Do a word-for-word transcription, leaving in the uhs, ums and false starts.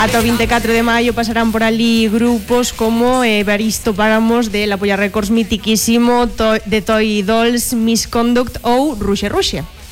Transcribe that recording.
Ata o vinte e catro de maio pasarán por ali grupos como eh, Baristo Páramos de La Polla Records, Mitiquísimo, to de Toy Dolls, Misconduct ou Ruxe Ruxe.